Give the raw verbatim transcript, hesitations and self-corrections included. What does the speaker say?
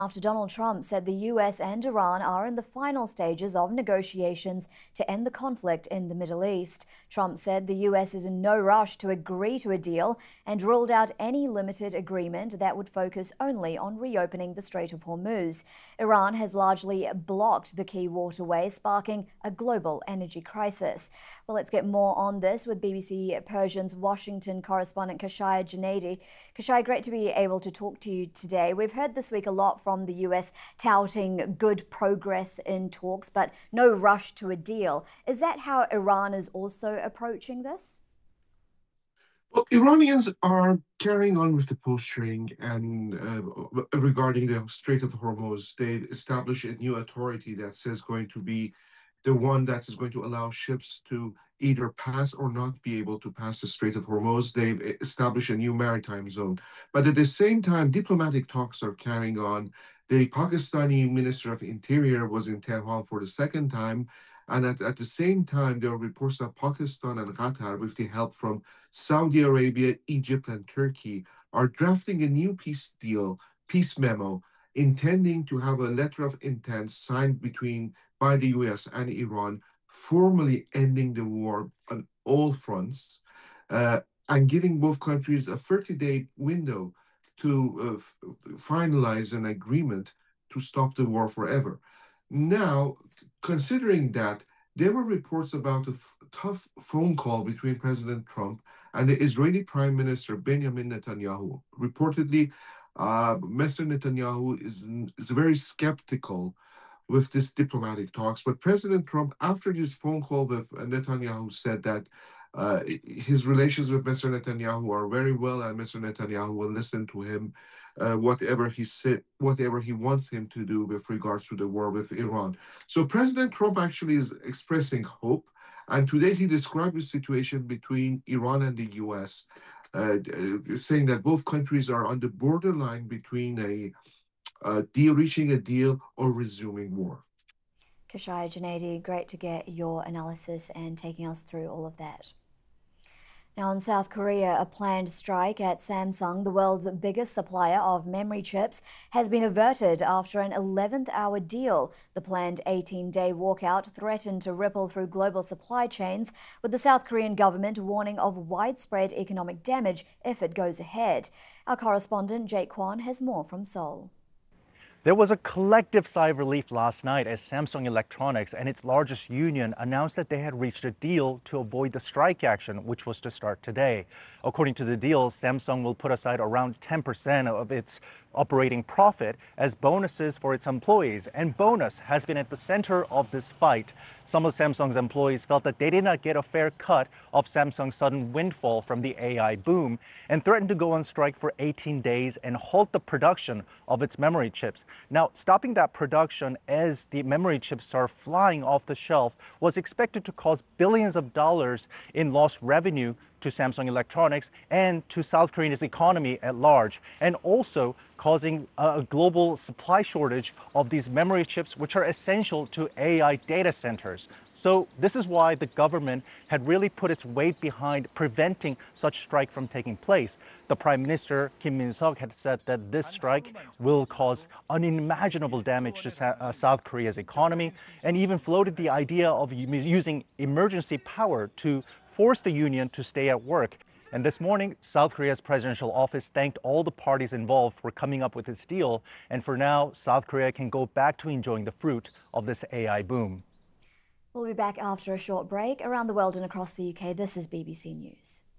After Donald Trump said the U S and Iran are in the final stages of negotiations to end the conflict in the Middle East. Trump said the U S is in no rush to agree to a deal and ruled out any limited agreement that would focus only on reopening the Strait of Hormuz. Iran has largely blocked the key waterway, sparking a global energy crisis. Well, let's get more on this with B B C Persian's Washington correspondent Kashaya Junaidi. Kashaya, great to be able to talk to you today. We've heard this week a lot from from the U S touting good progress in talks, but no rush to a deal. Is that how Iran is also approaching this? Well, Iranians are carrying on with the posturing and uh, regarding the Strait of Hormuz. They established a new authority that says going to be the one that is going to allow ships to either pass or not be able to pass the Strait of Hormuz. They've established a new maritime zone. But at the same time, diplomatic talks are carrying on. The Pakistani Minister of Interior was in Tehran for the second time. And at, at the same time, there are reports that Pakistan and Qatar, with the help from Saudi Arabia, Egypt, and Turkey, are drafting a new peace deal, peace memo, intending to have a letter of intent signed between by the U S and Iran, formally ending the war on all fronts, uh, and giving both countries a thirty-day window to uh, finalize an agreement to stop the war forever. Now, considering that, there were reports about a f- tough phone call between President Trump and the Israeli Prime Minister Benjamin Netanyahu. Reportedly, uh, Mister Netanyahu is, is very skeptical with this diplomatic talks. But President Trump, after this phone call with uh, Netanyahu, said that uh, his relations with Mister Netanyahu are very well, and Mister Netanyahu will listen to him, uh, whatever he said, whatever he wants him to do with regards to the war with Iran. So President Trump actually is expressing hope, and today he described the situation between Iran and the U S, uh, uh, saying that both countries are on the borderline between a uh, deal, reaching a deal or resuming war. Kashaya Junaidi, great to get your analysis and taking us through all of that. Now, in South Korea, a planned strike at Samsung, the world's biggest supplier of memory chips, has been averted after an eleventh hour deal. The planned eighteen-day walkout threatened to ripple through global supply chains, with the South Korean government warning of widespread economic damage if it goes ahead. Our correspondent Jake Kwan has more from Seoul. There was a collective sigh of relief last night as Samsung Electronics and its largest union announced that they had reached a deal to avoid the strike action, which was to start today. According to the deal, Samsung will put aside around ten percent of its operating profit as bonuses for its employees, and bonus has been at the center of this fight. Some of Samsung's employees felt that they did not get a fair cut of Samsung's sudden windfall from the A I boom and threatened to go on strike for eighteen days and halt the production of its memory chips. Now, stopping that production as the memory chips are flying off the shelf was expected to cause billions of dollars in lost revenue to Samsung Electronics and to South Korea's economy at large, and also causing a global supply shortage of these memory chips, which are essential to A I data centers. So this is why the government had really put its weight behind preventing such strike from taking place. The Prime Minister, Kim Min-seok, had said that this strike will cause unimaginable damage to uh, South Korea's economy, and even floated the idea of using emergency power to force the union to stay at work. And this morning, South Korea's presidential office thanked all the parties involved for coming up with this deal. And for now, South Korea can go back to enjoying the fruit of this A I boom. We'll be back after a short break. Around the world and across the U K, this is B B C News.